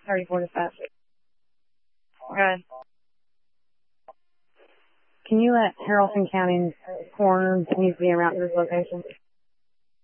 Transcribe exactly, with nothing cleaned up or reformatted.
thirty-four dispatch. Go ahead. Can you let Haralson County coroner needs to be around to this location?